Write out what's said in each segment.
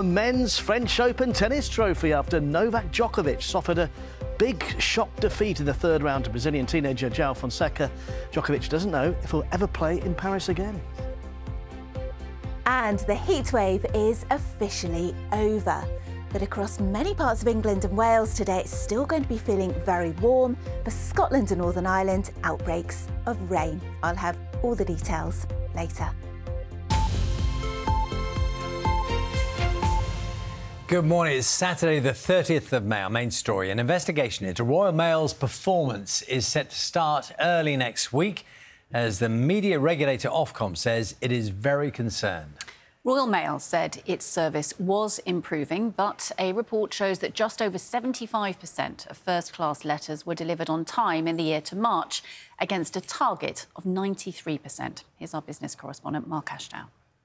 men's French Open tennis trophy after Novak Djokovic suffered a big shock defeat in the third round to Brazilian teenager João Fonseca. Djokovic doesn't know if he'll ever play in Paris again. And the heatwave is officially over. But across many parts of England and Wales today, it's still going to be feeling very warm. For Scotland and Northern Ireland, outbreaks of rain. I'll have all the details later. Good morning. It's Saturday, the 30th of May. Our main story, an investigation into Royal Mail's performance is set to start early next week, as the media regulator Ofcom says it is very concerned. Royal Mail said its service was improving, but a report shows that just over 75% of first-class letters were delivered on time in the year to March, against a target of 93%. Here's our business correspondent, Mark Ashdown.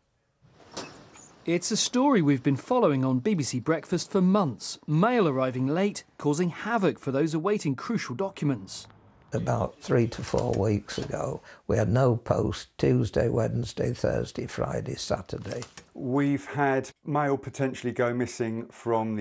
It's a story we've been following on BBC Breakfast for months. Mail arriving late, causing havoc for those awaiting crucial documents. About 3 to 4 weeks ago, we had no post Tuesday, Wednesday, Thursday, Friday, Saturday. We've had mail potentially go missing from the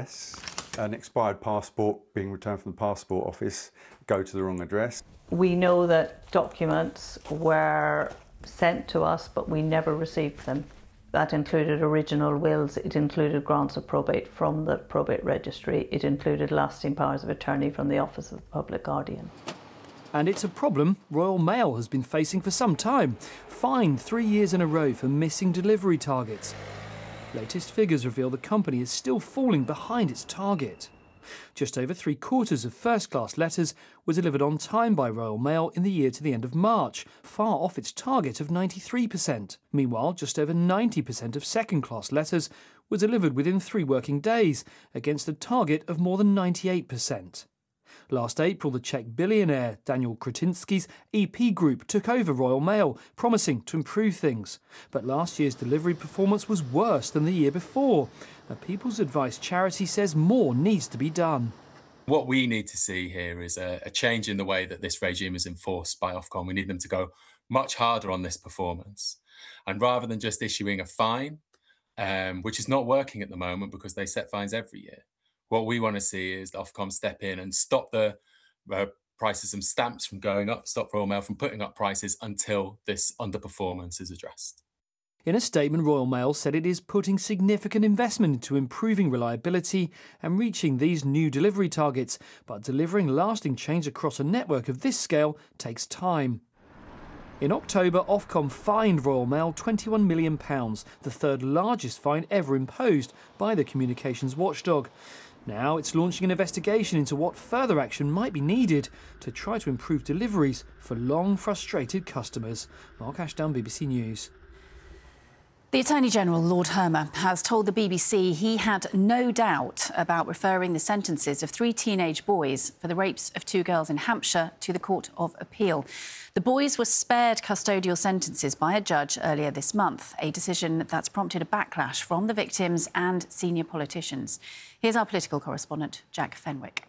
NHS, an expired passport being returned from the passport office, go to the wrong address. We know that documents were sent to us, but we never received them. That included original wills, it included grants of probate from the probate registry, it included lasting powers of attorney from the Office of the Public Guardian. And it's a problem Royal Mail has been facing for some time. Fined 3 years in a row for missing delivery targets. Latest figures reveal the company is still falling behind its target. Just over 3/4 of first-class letters were delivered on time by Royal Mail in the year to the end of March, far off its target of 93%. Meanwhile, just over 90% of second-class letters were delivered within 3 working days, against a target of more than 98%. Last April, the Czech billionaire Daniel Kretinsky's EP Group took over Royal Mail, promising to improve things. But last year's delivery performance was worse than the year before. A People's Advice charity says more needs to be done. What we need to see here is a change in the way that this regime is enforced by Ofcom. We need them to go much harder on this performance. And rather than just issuing a fine, which is not working at the moment because they set fines every year, what we want to see is Ofcom step in and stop the prices and stamps from going up, stop Royal Mail from putting up prices until this underperformance is addressed. In a statement, Royal Mail said it is putting significant investment into improving reliability and reaching these new delivery targets, but delivering lasting change across a network of this scale takes time. In October, Ofcom fined Royal Mail £21 million, the third largest fine ever imposed by the communications watchdog. Now it's launching an investigation into what further action might be needed to try to improve deliveries for long frustrated customers. Mark Ashdown, BBC News. The Attorney-General, Lord Hermer, has told the BBC he had no doubt about referring the sentences of 3 teenage boys for the rapes of 2 girls in Hampshire to the Court of Appeal. The boys were spared custodial sentences by a judge earlier this month, a decision that's prompted a backlash from the victims and senior politicians. Here's our political correspondent, Jack Fenwick.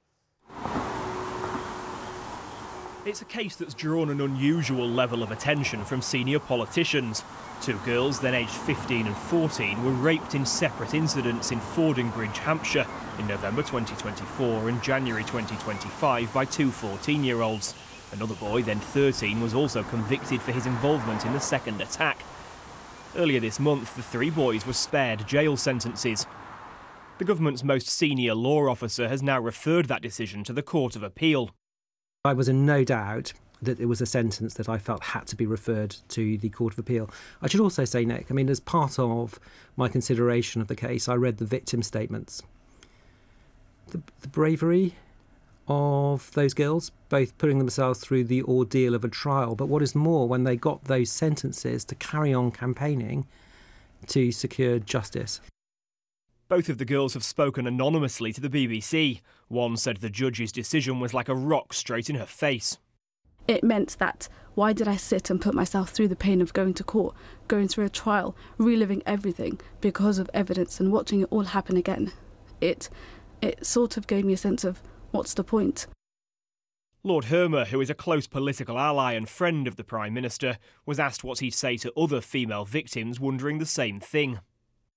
It's a case that's drawn an unusual level of attention from senior politicians. 2 girls, then aged 15 and 14, were raped in separate incidents in Fordingbridge, Hampshire, in November 2024 and January 2025 by 2 14-year-olds. Another boy, then 13, was also convicted for his involvement in the second attack. Earlier this month, the 3 boys were spared jail sentences. The government's most senior law officer has now referred that decision to the Court of Appeal. I was in no doubt that it was a sentence that I felt had to be referred to the Court of Appeal. I should also say, Nick, I mean, as part of my consideration of the case, I read the victim statements. The bravery of those girls, both putting themselves through the ordeal of a trial, but what is more, when they got those sentences to carry on campaigning to secure justice. Both of the girls have spoken anonymously to the BBC. One said the judge's decision was like a rock straight in her face. It meant that why did I sit and put myself through the pain of going to court, going through a trial, reliving everything because of evidence and watching it all happen again? It sort of gave me a sense of what's the point? Lord Hermer, who is a close political ally and friend of the Prime Minister, was asked what he'd say to other female victims wondering the same thing.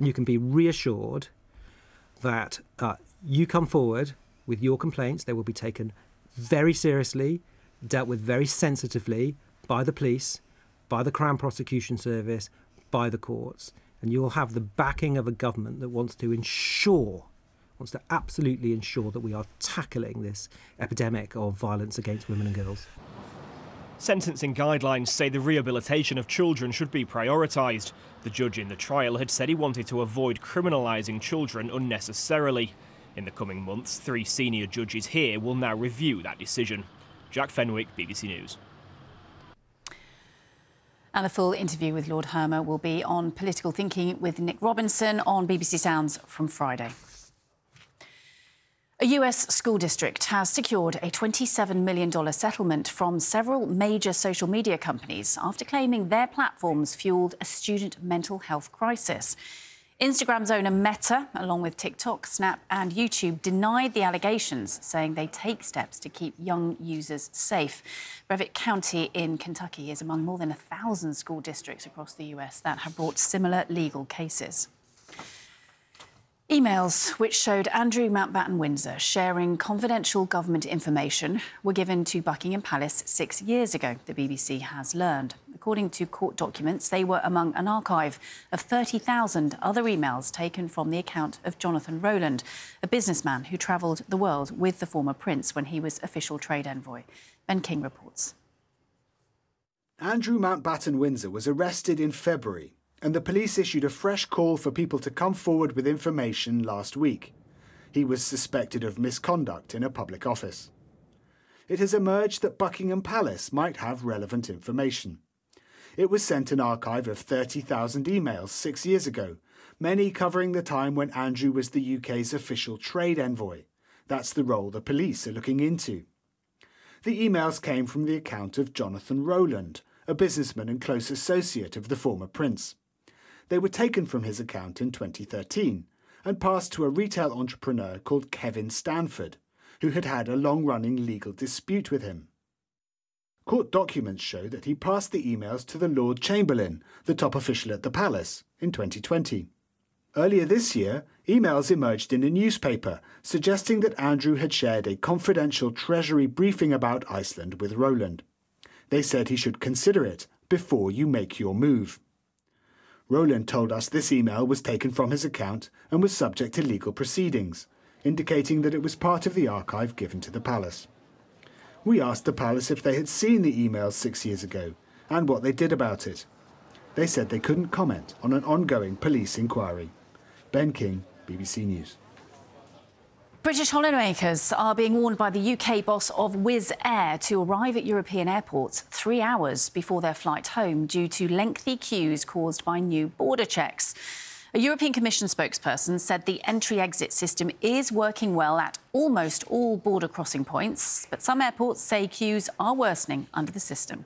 And you can be reassured that you come forward with your complaints. They will be taken very seriously, dealt with very sensitively by the police, by the Crown Prosecution Service, by the courts. And you'll have the backing of a government that wants to absolutely ensure that we are tackling this epidemic of violence against women and girls. Sentencing guidelines say the rehabilitation of children should be prioritised. The judge in the trial had said he wanted to avoid criminalising children unnecessarily. In the coming months, 3 senior judges here will now review that decision. Jack Fenwick, BBC News. And the full interview with Lord Hermer will be on Political Thinking with Nick Robinson on BBC Sounds from Friday. A US school district has secured a $27 million settlement from several major social media companies after claiming their platforms fueled a student mental health crisis. Instagram's owner Meta, along with TikTok, Snap and YouTube, denied the allegations, saying they take steps to keep young users safe. Breathitt County in Kentucky is among more than 1,000 school districts across the US that have brought similar legal cases. Emails which showed Andrew Mountbatten Windsor sharing confidential government information were given to Buckingham Palace 6 years ago, the BBC has learned. According to court documents, they were among an archive of 30,000 other emails taken from the account of Jonathan Rowland, a businessman who travelled the world with the former prince when he was official trade envoy. Ben King reports. Andrew Mountbatten Windsor was arrested in February, and the police issued a fresh call for people to come forward with information last week. He was suspected of misconduct in a public office. It has emerged that Buckingham Palace might have relevant information. It was sent an archive of 30,000 emails 6 years ago, many covering the time when Andrew was the UK's official trade envoy. That's the role the police are looking into. The emails came from the account of Jonathan Rowland, a businessman and close associate of the former prince. They were taken from his account in 2013 and passed to a retail entrepreneur called Kevin Stanford, who had had a long-running legal dispute with him. Court documents show that he passed the emails to the Lord Chamberlain, the top official at the palace, in 2020. Earlier this year, emails emerged in a newspaper suggesting that Andrew had shared a confidential Treasury briefing about Iceland with Rowland. They said he should consider it before you make your move. Rowland told us this email was taken from his account and was subject to legal proceedings, indicating that it was part of the archive given to the palace. We asked the palace if they had seen the emails 6 years ago and what they did about it. They said they couldn't comment on an ongoing police inquiry. Ben King, BBC News. British holidaymakers are being warned by the UK boss of Wizz Air to arrive at European airports 3 hours before their flight home due to lengthy queues caused by new border checks. A European Commission spokesperson said the entry-exit system is working well at almost all border crossing points, but some airports say queues are worsening under the system.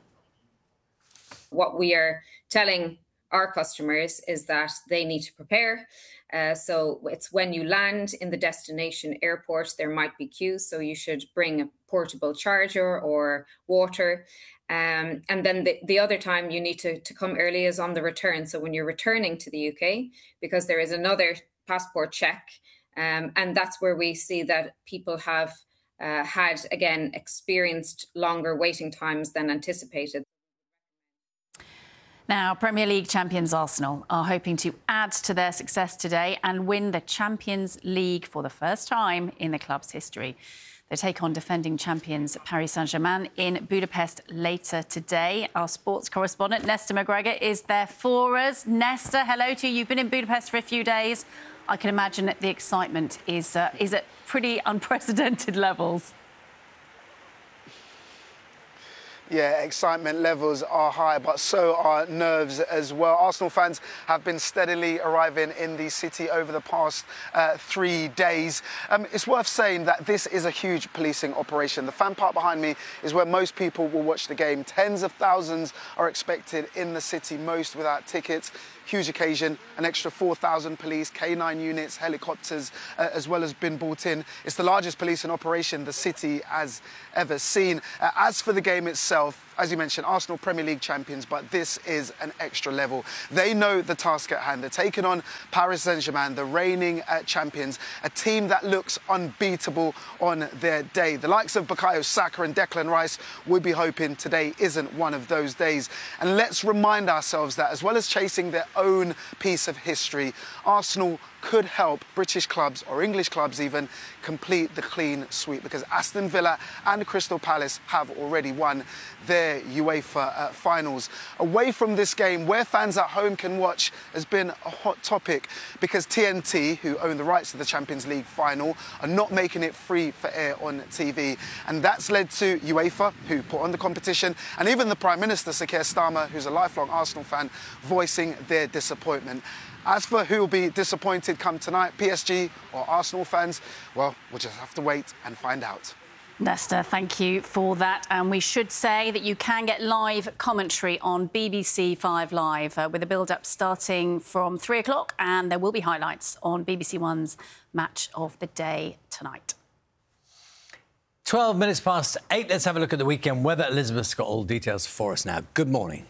What we are telling our customers is that they need to prepare. So it's when you land in the destination airport, there might be queues, so you should bring a portable charger or water. And then the other time you need to come early is on the return. So when you're returning to the UK, because there is another passport check, and that's where we see that people have experienced longer waiting times than anticipated. Now, Premier League champions Arsenal are hoping to add to their success today and win the Champions League for the first time in the club's history. They take on defending champions Paris Saint-Germain in Budapest later today. Our sports correspondent, Nesta McGregor, is there for us. Nesta, hello to you. You've been in Budapest for a few days. I can imagine that the excitement is at pretty unprecedented levels. Yeah, excitement levels are high, but so are nerves as well. Arsenal fans have been steadily arriving in the city over the past 3 days. It's worth saying that this is a huge policing operation. The fan park behind me is where most people will watch the game. Tens of thousands are expected in the city, most without tickets. Huge occasion, an extra 4,000 police, K9 units, helicopters as well has been brought in. It's the largest policing operation the city has ever seen. As for the game itself, as you mentioned, Arsenal Premier League champions, but this is an extra level. They know the task at hand. They're taking on Paris Saint-Germain, the reigning champions, a team that looks unbeatable on their day. The likes of Bukayo Saka and Declan Rice would be hoping today isn't one of those days. And let's remind ourselves that as well as chasing their own piece of history, Arsenal could help British clubs, or English clubs even, complete the clean sweep, because Aston Villa and Crystal Palace have already won their UEFA finals. Away from this game, where fans at home can watch has been a hot topic, because TNT, who own the rights to the Champions League final, are not making it free for air on TV. And that's led to UEFA, who put on the competition, and even the Prime Minister, Sir Keir Starmer, who's a lifelong Arsenal fan, voicing their disappointment. As for who will be disappointed come tonight, PSG or Arsenal fans, well, we'll just have to wait and find out. Nesta, thank you for that. And we should say that you can get live commentary on BBC 5 Live with a build-up starting from 3 o'clock, and there will be highlights on BBC One's Match of the Day tonight. 12 minutes past 8. Let's have a look at the weekend weather. Elizabeth's got all details for us now. Good morning.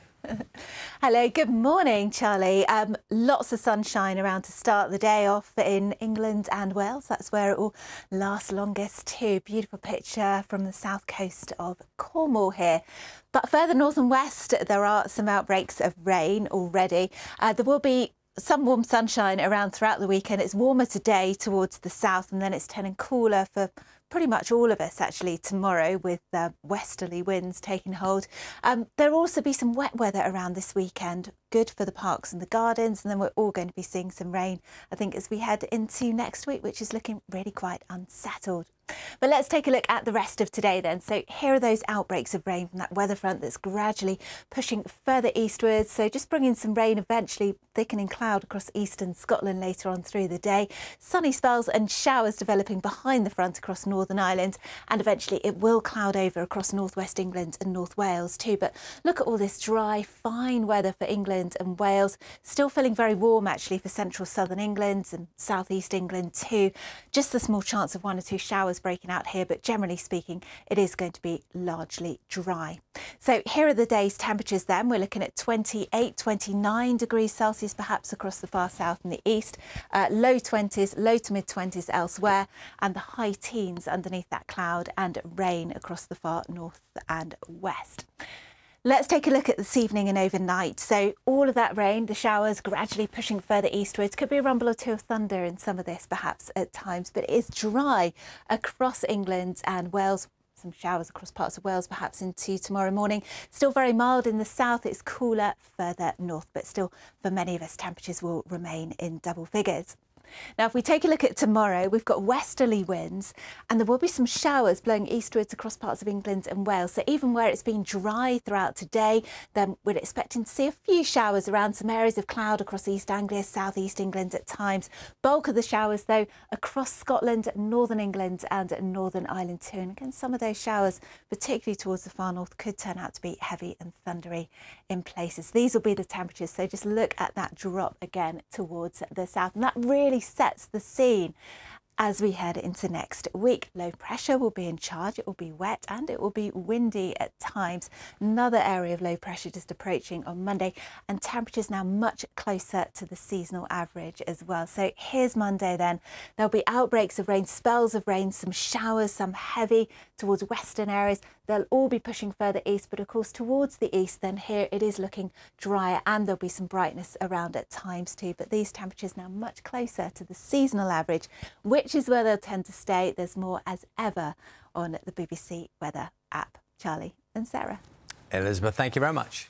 Hello, good morning, Charlie. Lots of sunshine around to start the day off in England and Wales. That's where it will last longest too. Beautiful picture from the south coast of Cornwall here. But further north and west, there are some outbreaks of rain already. There will be some warm sunshine around throughout the weekend. It's warmer today towards the south, and then it's turning cooler for pretty much all of us actually tomorrow, with westerly winds taking hold. There will also be some wet weather around this weekend, good for the parks and the gardens, and then we're all going to be seeing some rain, I think, as we head into next week, which is looking really quite unsettled. But let's take a look at the rest of today then. So here are those outbreaks of rain from that weather front that's gradually pushing further eastwards. So just bringing some rain, eventually thickening cloud across eastern Scotland later on through the day. Sunny spells and showers developing behind the front across Northern Ireland, and eventually it will cloud over across northwest England and North Wales too. But look at all this dry, fine weather for England and Wales. Still feeling very warm actually for central southern England and southeast England too. Just a small chance of 1 or 2 showers breaking out here, but generally speaking, it is going to be largely dry. So here are the day's temperatures then. We're looking at 28, 29 degrees Celsius perhaps across the far south and the east, low 20s, low to mid 20s elsewhere, and the high teens underneath that cloud, and rain across the far north and west. Let's take a look at this evening and overnight. So all of that rain, the showers gradually pushing further eastwards. Could be a rumble or two of thunder in some of this perhaps at times, but it is dry across England and Wales. Some showers across parts of Wales perhaps into tomorrow morning. Still very mild in the south. It's cooler further north, but still for many of us temperatures will remain in double figures. Now, if we take a look at tomorrow, we've got westerly winds, and there will be some showers blowing eastwards across parts of England and Wales. So even where it's been dry throughout today, then we're expecting to see a few showers around some areas of cloud across East Anglia, South East England at times. Bulk of the showers, though, across Scotland, Northern England and Northern Ireland too. And again, some of those showers, particularly towards the far north, could turn out to be heavy and thundery in places. These will be the temperatures. So just look at that drop again towards the south. And that really sets the scene as we head into next week. Low pressure will be in charge. It will be wet and it will be windy at times. Another area of low pressure just approaching on Monday, and temperatures now much closer to the seasonal average as well. So here's Monday then. There'll be outbreaks of rain, spells of rain, some showers, some heavy towards western areas. They'll all be pushing further east, but of course towards the east then here it is looking drier, and there'll be some brightness around at times too. But these temperatures now much closer to the seasonal average, which is where they'll tend to stay. There's more as ever on the BBC Weather app. Charlie and Sarah. Elizabeth, thank you very much.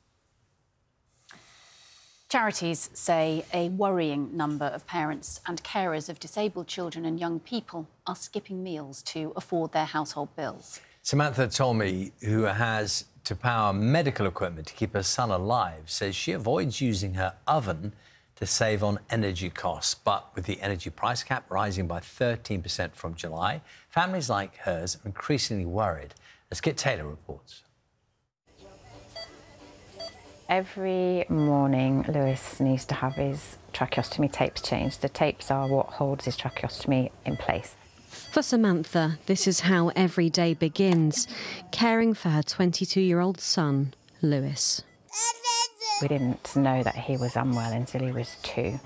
Charities say a worrying number of parents and carers of disabled children and young people are skipping meals to afford their household bills. Samantha Tolmie, who has to power medical equipment to keep her son alive, says she avoids using her oven to save on energy costs. But with the energy price cap rising by 13% from July, families like hers are increasingly worried, as Kit Taylor reports. Every morning, Lewis needs to have his tracheostomy tapes changed. The tapes are what holds his tracheostomy in place. For Samantha, this is how every day begins, caring for her 22-year-old son, Lewis. We didn't know that he was unwell until he was 2.